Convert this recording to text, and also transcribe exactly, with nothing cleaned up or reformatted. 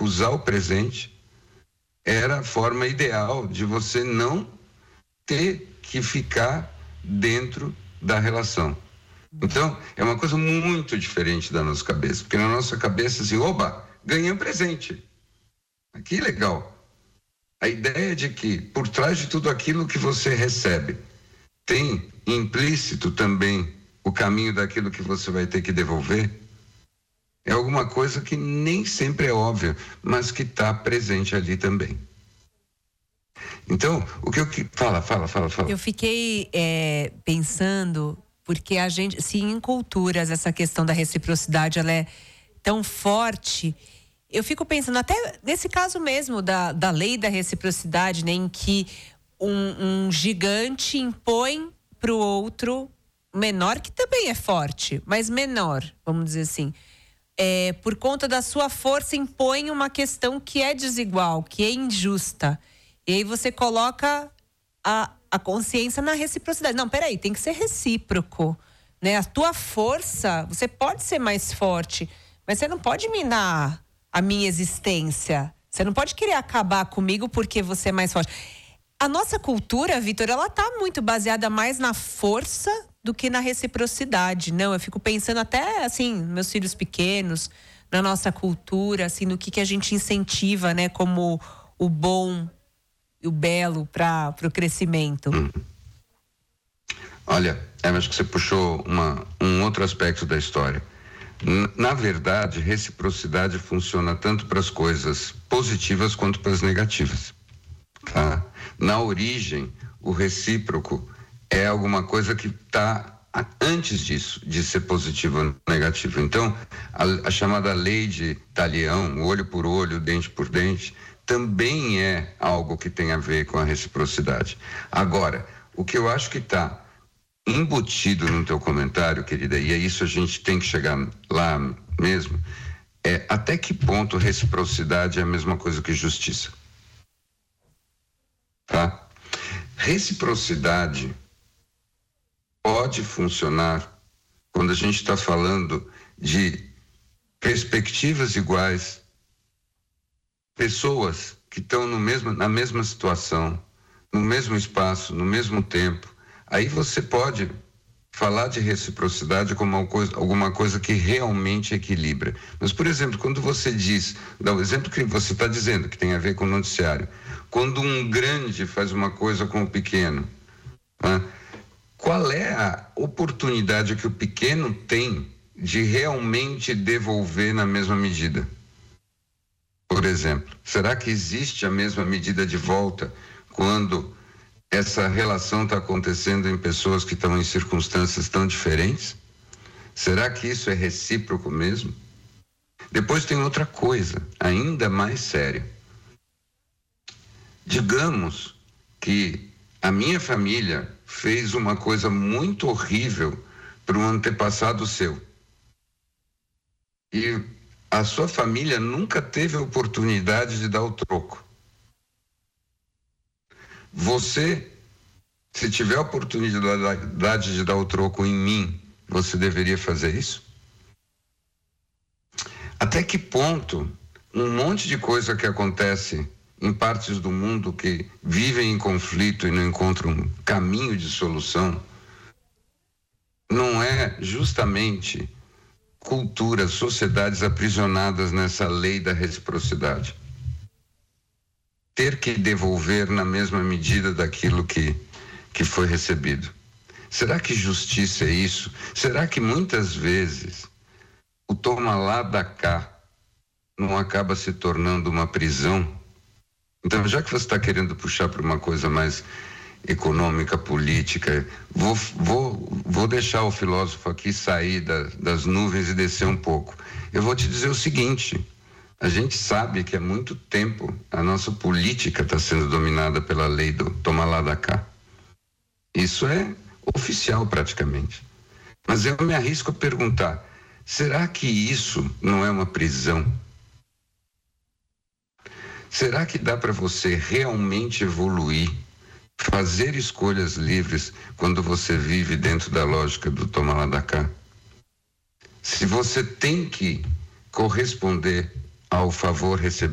recusar o presente era a forma ideal de você não ter que ficar dentro da relação. Então, é uma coisa muito diferente da nossa cabeça, porque na nossa cabeça, assim, oba, ganhei um presente. Que legal. A ideia de que, por trás de tudo aquilo que você recebe, tem implícito também o caminho daquilo que você vai ter que devolver, é alguma coisa que nem sempre é óbvia, mas que está presente ali também. Então, o que eu... Fala, fala, fala, fala. Eu fiquei é, pensando, porque a gente, se em culturas essa questão da reciprocidade ela é tão forte, eu fico pensando até nesse caso mesmo da, da lei da reciprocidade, né, em que um, um gigante impõe para o outro menor, que também é forte, mas menor, vamos dizer assim. É, por conta da sua força, impõe uma questão que é desigual, que é injusta. E aí você coloca a, a consciência na reciprocidade. Não, peraí, tem que ser recíproco, né? A tua força, você pode ser mais forte, mas você não pode minar a minha existência. Você não pode querer acabar comigo porque você é mais forte. A nossa cultura, Vitor, ela tá muito baseada mais na força do que na reciprocidade. Não, eu fico pensando até, assim, meus filhos pequenos, na nossa cultura, assim, no que, que a gente incentiva, né, como o bom e o belo para o crescimento. Hum. Olha, eu acho que você puxou uma, um outro aspecto da história. Na verdade, reciprocidade funciona tanto para as coisas positivas quanto para as negativas. Tá? Na origem, o recíproco é alguma coisa que está antes disso, de ser positivo ou negativo. Então, a, a chamada lei de Talião, olho por olho, dente por dente, também é algo que tem a ver com a reciprocidade. Agora, o que eu acho que está embutido no teu comentário, querida, e é isso, a gente tem que chegar lá mesmo, é até que ponto reciprocidade é a mesma coisa que justiça. Tá? Reciprocidade pode funcionar quando a gente está falando de perspectivas iguais, pessoas que estão no mesmo, na mesma situação, no mesmo espaço, no mesmo tempo. Aí você pode falar de reciprocidade como uma coisa, alguma coisa que realmente equilibra. Mas, por exemplo, quando você diz, dá o exemplo que você está dizendo, que tem a ver com o noticiário, quando um grande faz uma coisa com o pequeno, né? Qual é a oportunidade que o pequeno tem de realmente devolver na mesma medida? Por exemplo, será que existe a mesma medida de volta quando essa relação está acontecendo em pessoas que estão em circunstâncias tão diferentes? Será que isso é recíproco mesmo? Depois tem outra coisa, ainda mais séria. Digamos que a minha família fez uma coisa muito horrível para um antepassado seu. E a sua família nunca teve a oportunidade de dar o troco. Você, se tiver a oportunidade de dar o troco em mim, você deveria fazer isso? Até que ponto um monte de coisa que acontece em partes do mundo que vivem em conflito e não encontram um caminho de solução, não é justamente culturas, sociedades aprisionadas nessa lei da reciprocidade? Ter que devolver na mesma medida daquilo que, que foi recebido. Será que justiça é isso? Será que muitas vezes o toma lá da cá não acaba se tornando uma prisão? Então, já que você está querendo puxar para uma coisa mais econômica, política, vou, vou, vou deixar o filósofo aqui sair da, das nuvens e descer um pouco. Eu vou te dizer o seguinte: a gente sabe que há muito tempo a nossa política está sendo dominada pela lei do toma lá da cá. Isso é oficial praticamente. Mas eu me arrisco a perguntar, será que isso não é uma prisão? Será que dá para você realmente evoluir, fazer escolhas livres quando você vive dentro da lógica do toma lá da cá? Se você tem que corresponder ao favor recebido